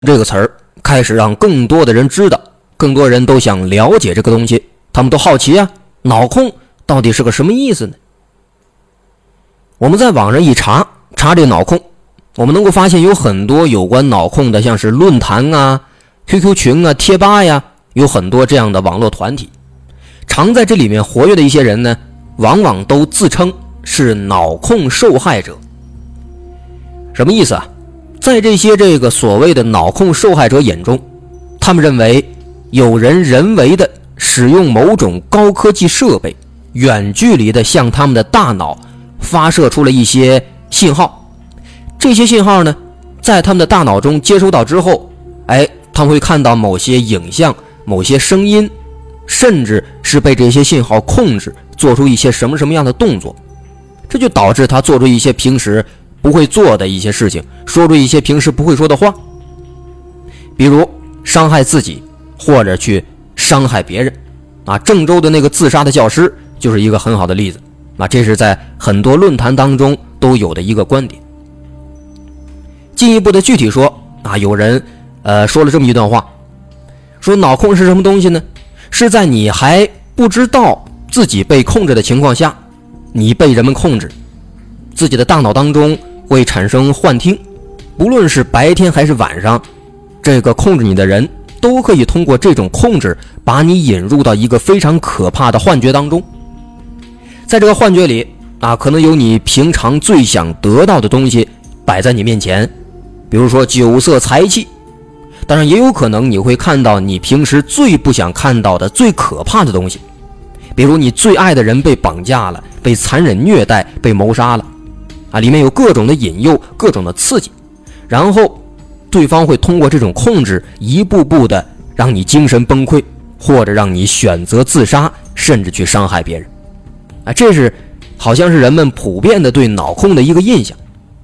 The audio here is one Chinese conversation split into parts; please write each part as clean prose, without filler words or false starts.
这个词儿开始让更多的人知道，更多人都想了解这个东西，他们都好奇啊，脑控到底是个什么意思呢？我们在网上一查这脑控，我们能够发现有很多有关脑控的，像是论坛啊、QQ 群啊、贴吧呀，有很多这样的网络团体。常在这里面活跃的一些人呢，往往都自称是脑控受害者。什么意思啊？在这些所谓的脑控受害者眼中，他们认为有人人为的使用某种高科技设备，远距离的向他们的大脑发射出了一些信号。这些信号呢，在他们的大脑中接收到之后，他们会看到某些影像、某些声音，甚至是被这些信号控制，做出一些什么样的动作。这就导致他做出一些平时不会做的一些事情，说出一些平时不会说的话，比如伤害自己，或者去伤害别人。郑州的那个自杀的教师就是一个很好的例子。这是在很多论坛当中都有的一个观点。进一步的具体说，有人说了这么一段话，说脑控是什么东西呢？是在你还不知道自己被控制的情况下，你被人们控制，自己的大脑当中会产生幻听，不论是白天还是晚上，这个控制你的人都可以通过这种控制把你引入到一个非常可怕的幻觉当中。在这个幻觉里可能有你平常最想得到的东西摆在你面前，比如说酒色财气，当然也有可能你会看到你平时最不想看到的最可怕的东西，比如你最爱的人被绑架了，被残忍虐待，被谋杀了里面有各种的引诱，各种的刺激，然后对方会通过这种控制一步步的让你精神崩溃，或者让你选择自杀，甚至去伤害别人这是好像是人们普遍的对脑控的一个印象。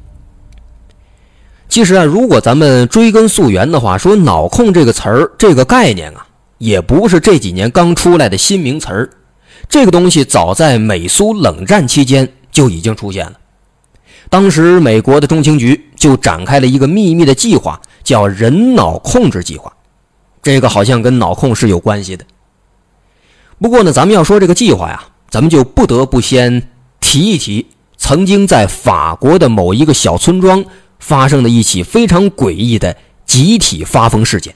其实如果咱们追根溯源的话，说脑控这个词儿，这个概念也不是这几年刚出来的新名词儿，这个东西早在美苏冷战期间就已经出现了。当时美国的中情局就展开了一个秘密的计划，叫人脑控制计划，这个好像跟脑控是有关系的。不过呢，咱们要说这个计划咱们就不得不先提一提曾经在法国的某一个小村庄发生的一起非常诡异的集体发疯事件。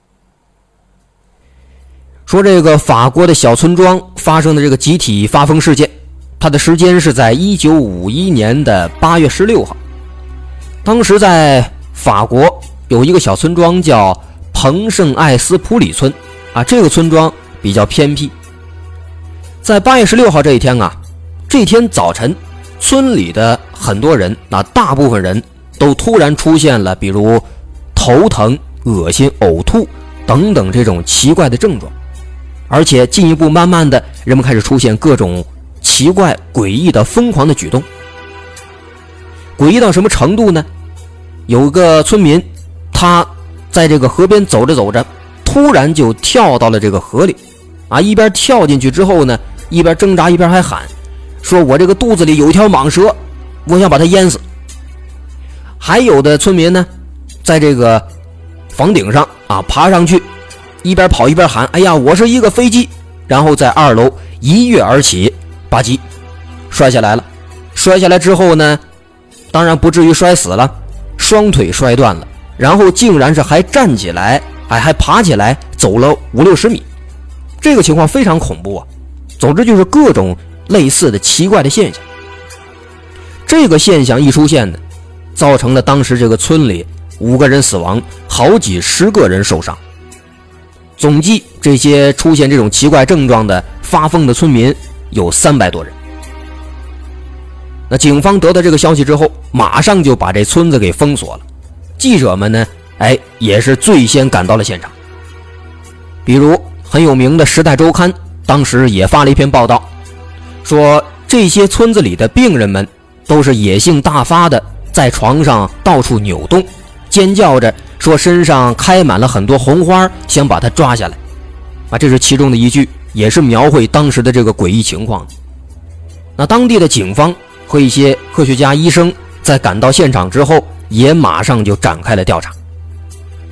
说这个法国的小村庄发生的这个集体发疯事件，它的时间是在1951年的8月16号。当时在法国有一个小村庄叫彭圣艾斯普里村这个村庄比较偏僻。在8月16号这一天这天早晨，村里的很多人大部分人都突然出现了比如头疼、恶心、呕吐等等这种奇怪的症状，而且进一步慢慢的人们开始出现各种奇怪诡异的疯狂的举动。诡异到什么程度呢？有个村民他在这个河边走着走着，突然就跳到了这个河里一边跳进去之后呢，一边挣扎一边还喊说，我这个肚子里有一条蟒蛇，我想把它淹死。还有的村民呢，在这个房顶上爬上去，一边跑一边喊，哎呀，我是一个飞机，然后在2楼一跃而起，吧唧摔下来了。摔下来之后呢，当然不至于摔死了，双腿摔断了，然后竟然是还站起来，还爬起来走了50-60米。这个情况非常恐怖总之就是各种类似的奇怪的现象。这个现象一出现呢，造成了当时这个村里5个人死亡，好几十个人受伤。总计这些出现这种奇怪症状的发疯的村民有300多人。那警方得到这个消息之后，马上就把这村子给封锁了。记者们呢，也是最先赶到了现场。比如很有名的《时代周刊》当时也发了一篇报道，说这些村子里的病人们都是野性大发的，在床上到处扭动，尖叫着说身上开满了很多红花，想把它抓下来这是其中的一句，也是描绘当时的这个诡异情况。那当地的警方和一些科学家、医生在赶到现场之后，也马上就展开了调查。